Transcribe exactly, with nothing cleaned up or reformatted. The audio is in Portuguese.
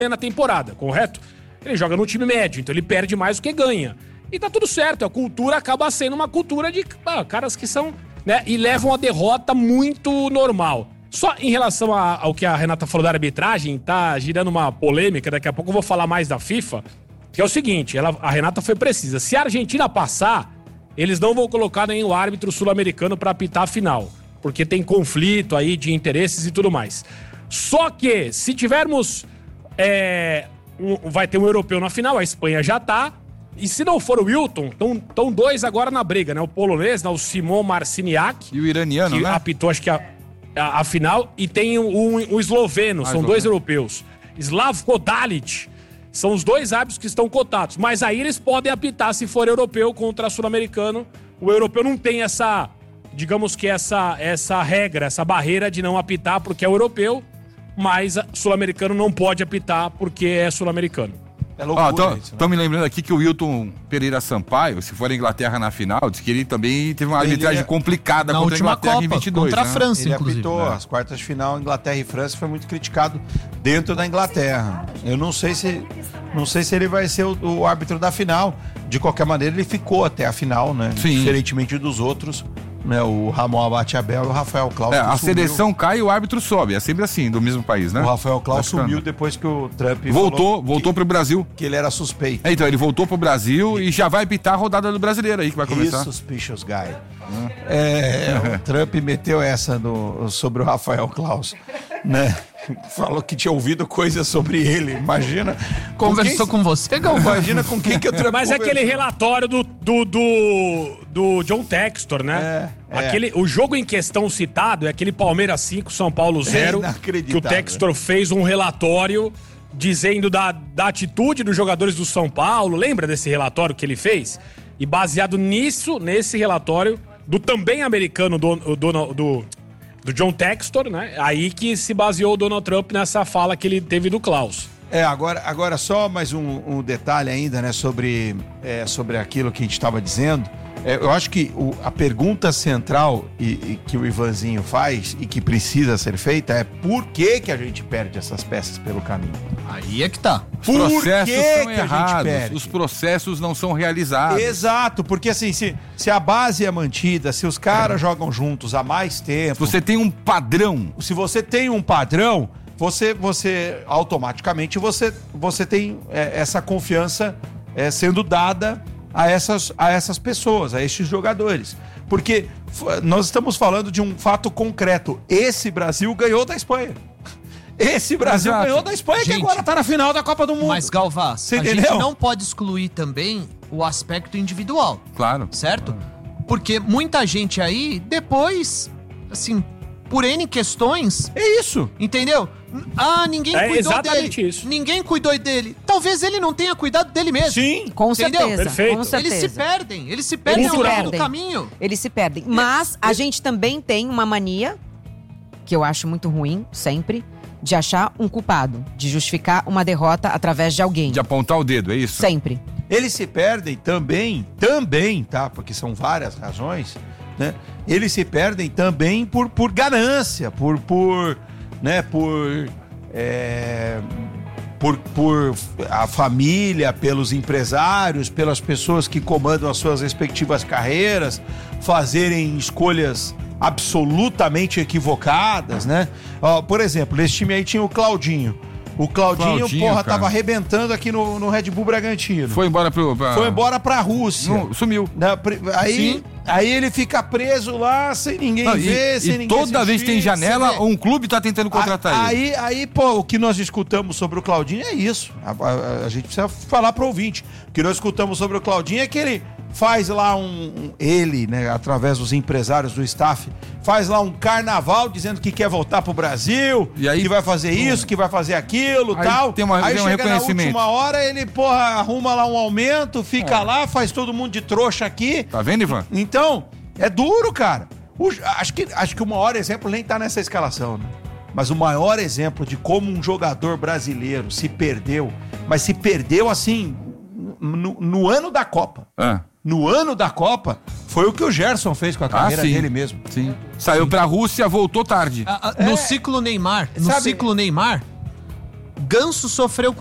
na temporada, correto? Ele joga no time médio, então ele perde mais do que ganha. E tá tudo certo, a cultura acaba sendo uma cultura de ah, caras que são, né, e levam a derrota muito normal. Só em relação a, ao que a Renata falou da arbitragem, tá girando uma polêmica, daqui a pouco eu vou falar mais da FIFA, que é o seguinte, ela, a Renata foi precisa, se a Argentina passar, eles não vão colocar nenhum árbitro sul-americano pra apitar a final, porque tem conflito aí de interesses e tudo mais. Só que, se tivermos, é, um, vai ter um europeu na final, a Espanha já tá, e se não for o Wilton, estão dois agora na briga, né, o polonês, né, o Simon Marciniak, e o iraniano, que né? apitou, acho que a... A, a final, e tem o, o, o esloveno, ah, são esloveno. dois europeus. Slavko Dalic, são os dois árbitros que estão cotados. Mas aí eles podem apitar se for europeu contra sul-americano. O europeu não tem essa, digamos que essa, essa regra, essa barreira de não apitar porque é europeu, mas sul-americano não pode apitar porque é sul-americano. É loucura. Ó, tô, tô me lembrando aqui que o Wilton Pereira Sampaio, se for a Inglaterra na final, disse que ele também teve uma arbitragem ele, complicada contra a Inglaterra Copa, em vinte e dois. Contra né? a França, ele inclusive. apitou né? as quartas de final, Inglaterra e França, foi muito criticado dentro da Inglaterra. Eu não sei se, não sei se ele vai ser o, o árbitro da final. De qualquer maneira, ele ficou até a final, né? Sim. Diferentemente dos outros. Né, o Ramon Abate-Abel e o Rafael Claus. É, a sumiu. Seleção cai e o árbitro sobe. É sempre assim, do mesmo país, né? O Rafael Claus sumiu depois que o Trump voltou, voltou pro Brasil. Que ele era suspeito. É, então, ele voltou pro Brasil e já vai apitar a rodada do Brasileiro aí que vai começar. Isso, suspicious guy. Hum. É, o Trump meteu essa no, sobre o Rafael Claus, né? Falou que tinha ouvido coisas sobre ele. Imagina. Conversou com, quem, com você, Galvão? Imagina com quem que eu Trump Mas é aquele relatório do, do, do, do John Textor, né? É, aquele, é. O jogo em questão citado é aquele Palmeiras cinco, São Paulo zero. É que o Textor fez um relatório dizendo da, da atitude dos jogadores do São Paulo. Lembra desse relatório que ele fez? E baseado nisso, nesse relatório do também americano do, do, do do John Textor, né? Aí que se baseou o Donald Trump nessa fala que ele teve do Klaus. É, agora, agora só mais um, um detalhe ainda, né? Sobre, é, sobre aquilo que a gente estava dizendo. É, eu acho que o, a pergunta central e, e que o Ivanzinho faz e que precisa ser feita é por que que a gente perde essas peças pelo caminho? Aí é que tá. Os processos são errados, os processos não são realizados. Exato, porque assim, se, se a base é mantida, se os caras é. jogam juntos há mais tempo... Se você tem um padrão... Se você tem um padrão, você, você automaticamente você, você tem é, essa confiança é, sendo dada... A essas, a essas pessoas, a esses jogadores. Porque nós estamos falando de um fato concreto. Esse Brasil ganhou da Espanha. Esse Brasil Exato. ganhou da Espanha, gente, que agora tá na final da Copa do Mundo. Mas, Galvaz, Você a entendeu? gente não pode excluir também o aspecto individual. Claro. Certo? Porque muita gente aí, depois, assim, por N questões... É isso. Entendeu? Ah, ninguém é cuidou exatamente dele. Isso. Ninguém cuidou dele. Talvez ele não tenha cuidado dele mesmo. Sim, com entendeu? certeza. Perfeito. Com certeza. Eles se perdem. Eles se perdem eles ao se longo perdem. do caminho. Eles se perdem. Mas a gente também tem uma mania, que eu acho muito ruim, sempre, de achar um culpado, de justificar uma derrota através de alguém. De apontar o dedo, é isso? Sempre. Eles se perdem também, também, tá? Porque são várias razões, né? Eles se perdem também por, por ganância, por, por, né, por, é, por, por a família, pelos empresários, pelas pessoas que comandam as suas respectivas carreiras, fazerem escolhas absolutamente equivocadas, né? Ó, por exemplo, nesse time aí tinha o Claudinho. O Claudinho, Claudinho porra, cara. tava arrebentando aqui no, no Red Bull Bragantino. Foi embora pro... Pra... Foi embora pra Rússia. Não, sumiu. Aí, aí ele fica preso lá, sem ninguém Não, ver, e, sem e ninguém toda assistir, vez que tem janela, um clube tá tentando contratar aí, ele. Aí, aí, pô, o que nós escutamos sobre o Claudinho é isso. A, a, a gente precisa falar pro ouvinte. O que nós escutamos sobre o Claudinho é que ele faz lá um... um ele, né, através dos empresários do staff, faz lá um carnaval dizendo que quer voltar pro Brasil, e aí, que vai fazer isso, que vai fazer aquilo, aí tal. Tem uma, aí tem um chega reconhecimento. na última hora, ele, porra, arruma lá um aumento, fica é. lá, faz todo mundo de trouxa aqui. Tá vendo, Ivan? Então, é duro, cara. O, acho, que, acho que o maior exemplo nem tá nessa escalação, né? Mas o maior exemplo de como um jogador brasileiro se perdeu, mas se perdeu assim, no, no ano da Copa. Ah. No ano da Copa, foi o que o Gerson fez com a carreira ah, sim. dele mesmo. Sim. Saiu sim. pra Rússia, voltou tarde. Ah, ah, no é. ciclo Neymar, no Sabe, ciclo Neymar, Ganso sofreu